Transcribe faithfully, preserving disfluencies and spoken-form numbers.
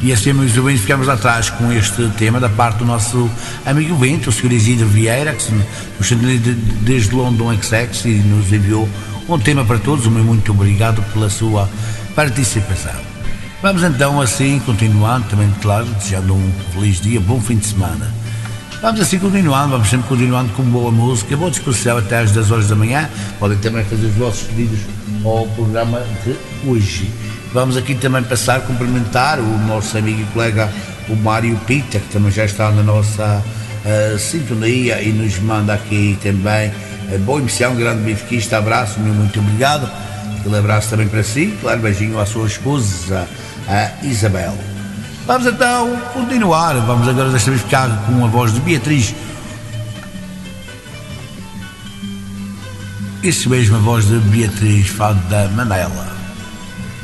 E assim, meus ouvintes, ficamos lá atrás com este tema da parte do nosso amigo Vento, o senhor Isidro Vieira, que nos sentiu desde London X X e nos enviou um tema para todos. Muito obrigado pela sua participação. Vamos então assim, continuando, também, claro, desejando um feliz dia, bom fim de semana. Vamos assim continuando, vamos sempre continuando com boa música, boa discussão até às dez horas da manhã. Podem também fazer os vossos pedidos ao programa de hoje. Vamos aqui também passar a cumprimentar o nosso amigo e colega, o Mário Pita, que também já está na nossa uh, sintonia e nos manda aqui também uh, boa emissão, um grande benfiquista, abraço, meu muito obrigado. Aquele abraço também para si, claro, beijinho à sua esposa, a Isabel. Vamos então continuar, vamos agora desta vez ficar com a voz de Beatriz. Isso mesmo, a voz de Beatriz Fado da Manela.